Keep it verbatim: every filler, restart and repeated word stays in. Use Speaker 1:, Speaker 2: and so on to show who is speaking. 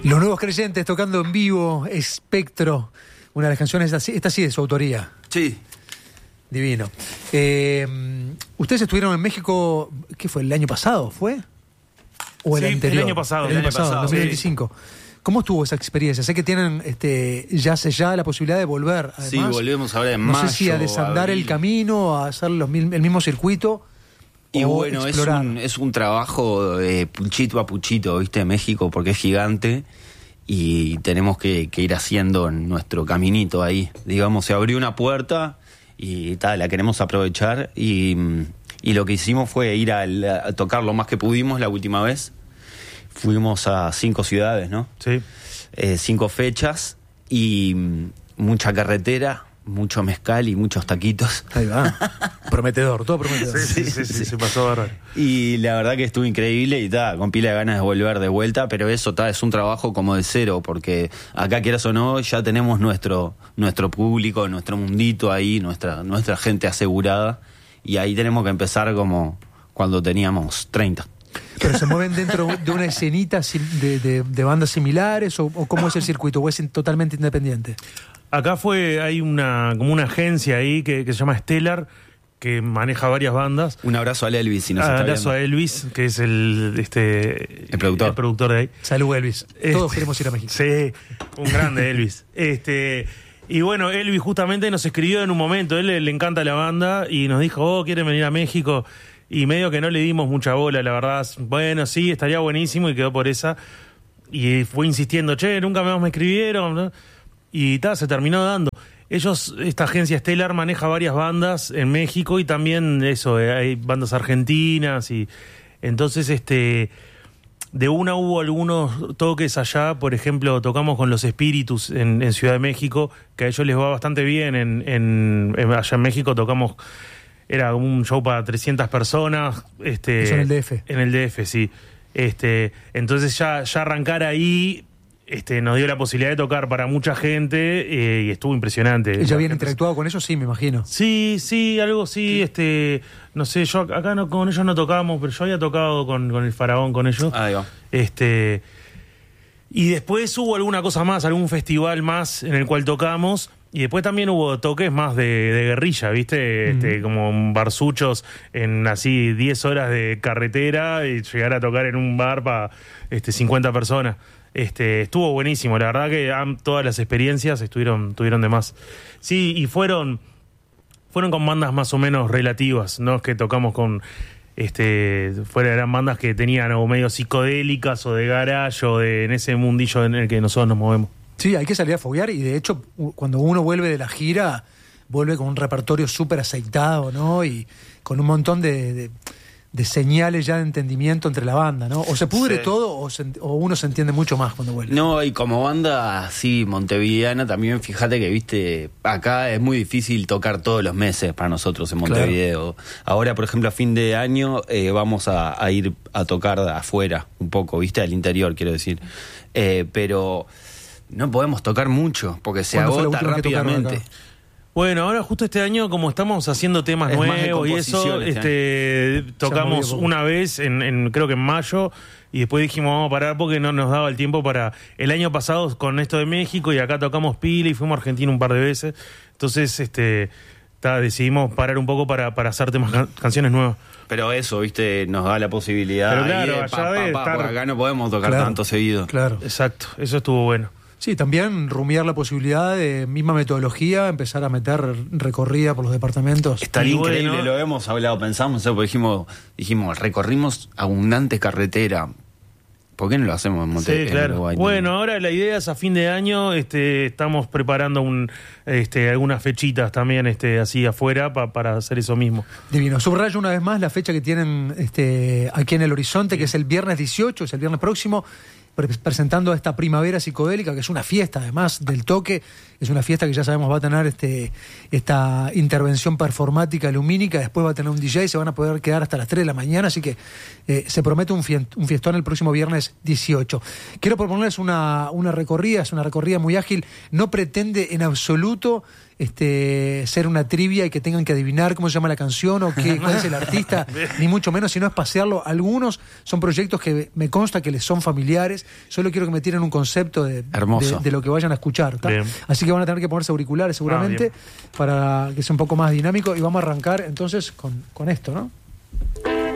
Speaker 1: Los Nuevos Creyentes tocando en vivo, Espectro, una de las canciones, esta sí de su autoría.
Speaker 2: Sí.
Speaker 1: Divino. Eh, ¿Ustedes estuvieron en México, qué fue, el año pasado, fue? ¿O el
Speaker 3: sí,
Speaker 1: anterior?
Speaker 3: el año pasado.
Speaker 1: El año
Speaker 3: el año
Speaker 1: pasado,
Speaker 3: pasado
Speaker 1: dos mil veinticinco. Sí. ¿Cómo estuvo esa experiencia? Sé que tienen este, ya sellada la posibilidad de volver. Además,
Speaker 2: sí, volvemos ahora en
Speaker 1: no
Speaker 2: mayo.
Speaker 1: No sé si a desandar
Speaker 2: abril.
Speaker 1: el camino, a hacer los, el mismo circuito.
Speaker 2: Y
Speaker 1: o
Speaker 2: bueno, es un, es un trabajo eh, puchito a puchito, ¿viste? México, porque es gigante y tenemos que, que ir haciendo nuestro caminito ahí. Digamos, se abrió una puerta y tal, la queremos aprovechar. Y, y lo que hicimos fue ir a, a tocar lo más que pudimos la última vez. Fuimos a cinco ciudades, ¿no?
Speaker 3: Sí.
Speaker 2: Eh, cinco fechas y mucha carretera, mucho mezcal y muchos taquitos.
Speaker 1: Ahí va. Prometedor, todo prometedor.
Speaker 3: Sí, sí, sí, sí, sí, se pasó bárbaro.
Speaker 2: Y la verdad que estuvo increíble y ta, con pila de ganas de volver de vuelta, pero eso ta, es un trabajo como de cero, porque acá, quieras o no, ya tenemos nuestro, nuestro público, nuestro mundito ahí, nuestra, nuestra gente asegurada, y ahí tenemos que empezar como cuando teníamos treinta.
Speaker 1: ¿Pero se mueven dentro de una escenita de, de, de bandas similares o, o cómo es el circuito? ¿O es totalmente independiente?
Speaker 3: Acá fue, hay una como una agencia ahí que, que se llama Stellar, que maneja varias bandas.
Speaker 2: Un abrazo a Elvis, si nos
Speaker 3: Un
Speaker 2: está
Speaker 3: abrazo
Speaker 2: viendo.
Speaker 3: a Elvis, que es el este
Speaker 2: el productor.
Speaker 3: el productor de ahí.
Speaker 1: Salud, Elvis.
Speaker 3: Este,
Speaker 1: Todos queremos ir a México.
Speaker 3: Sí, un grande Elvis. Este, y bueno, Elvis justamente nos escribió en un momento, él le, le encanta la banda y nos dijo, oh, ¿quieren venir a México? Y medio que no le dimos mucha bola, la verdad. Bueno, sí, estaría buenísimo y quedó por esa. Y fue insistiendo, che, nunca más me escribieron, ¿no? Y ta, se terminó dando. Ellos, esta agencia Stellar maneja varias bandas en México y también eso, eh, hay bandas argentinas y entonces este de una hubo algunos toques allá, por ejemplo, tocamos con Los Espíritus en, en Ciudad de México, que a ellos les va bastante bien en, en, en allá en México tocamos, era un show para trescientas personas, este
Speaker 1: eso en el D F.
Speaker 3: En el D F, sí. Este, entonces ya, ya arrancar ahí Este, nos dio la posibilidad de tocar para mucha gente eh, y estuvo impresionante.
Speaker 1: ¿Ella habían interactuado con ellos? Sí, me imagino.
Speaker 3: Sí, sí, algo sí, este, no sé, yo acá no, con ellos no tocamos, pero yo había tocado con, con el Faraón, con ellos.
Speaker 2: Ahí va.
Speaker 3: Este, y después hubo alguna cosa más, algún festival más en el cual tocamos. Y después también hubo toques más de, de guerrilla, ¿viste?
Speaker 1: Mm.
Speaker 3: Este, como barsuchos en así diez horas de carretera y llegar a tocar en un bar para este, cincuenta personas. Este, estuvo buenísimo, la verdad que um, todas las experiencias estuvieron, estuvieron de más. Sí, y fueron, fueron con bandas más o menos relativas, no es que tocamos con, este, fuera eran bandas que tenían o medio psicodélicas o de garage o de en ese mundillo en el que nosotros nos movemos.
Speaker 1: Sí, hay que salir a foguear y de hecho cuando uno vuelve de la gira vuelve con un repertorio súper aceitado, ¿no? Y con un montón de, de, de señales ya de entendimiento entre la banda, ¿no? O se pudre
Speaker 2: Sí.
Speaker 1: todo o, se, o uno se entiende mucho más cuando vuelve.
Speaker 2: No, y como banda así montevideana también, fíjate que, viste, acá es muy difícil tocar todos los meses para nosotros en Montevideo. Claro. Ahora, por ejemplo, a fin de año eh, vamos a, a ir a tocar afuera un poco, viste, al interior, quiero decir. Eh, pero no podemos tocar mucho porque se agota rápidamente.
Speaker 3: Bueno, ahora justo este año, como estamos haciendo temas
Speaker 2: es
Speaker 3: nuevos y eso, este, tocamos una vez, en, en creo que en mayo, y después dijimos vamos a parar porque no nos daba el tiempo para... El año pasado con esto de México y acá tocamos pila y fuimos a Argentina un par de veces, entonces este, ta, decidimos parar un poco para, para hacer temas, can, canciones nuevas.
Speaker 2: Pero eso, viste, nos da la posibilidad.
Speaker 3: Pero claro,
Speaker 2: de,
Speaker 3: allá
Speaker 2: pa,
Speaker 3: de
Speaker 2: pa, pa,
Speaker 3: estar...
Speaker 2: por acá no podemos tocar
Speaker 1: claro,
Speaker 2: tanto seguido.
Speaker 1: Claro.
Speaker 3: Exacto, eso estuvo bueno.
Speaker 1: Sí, también rumiar la posibilidad de misma metodología, empezar a meter recorrida por los departamentos.
Speaker 2: Estaría
Speaker 3: y
Speaker 2: increíble,
Speaker 3: bueno,
Speaker 2: lo hemos hablado, pensamos, ¿eh? Porque dijimos, dijimos, recorrimos abundante carretera. ¿Por qué no lo hacemos en Montevideo?
Speaker 3: Sí, claro. Bueno, ahora la idea es a fin de año, este, estamos preparando un, este, algunas fechitas también, este, así afuera pa, para hacer eso mismo.
Speaker 1: Divino. Subrayo una vez más la fecha que tienen este, aquí en el horizonte, sí. Que es el viernes dieciocho, es el viernes próximo, presentando esta primavera psicodélica, que es una fiesta además del toque, es una fiesta que ya sabemos va a tener este, esta intervención performática lumínica, después va a tener un D J y se van a poder quedar hasta las tres de la mañana, así que eh, se promete un, fie- un fiestón el próximo viernes dieciocho. Quiero proponerles una, una recorrida, es una recorrida muy ágil, no pretende en absoluto este, ser una trivia y que tengan que adivinar cómo se llama la canción o qué, cuál es el artista, ni mucho menos, sino es pasearlo. Algunos son proyectos que me consta que les son familiares. Solo quiero que me tiren un concepto de, de, de lo que vayan a escuchar. Así que van a tener que ponerse auriculares seguramente ah, para que sea un poco más dinámico. Y vamos a arrancar entonces con, con esto, ¿no?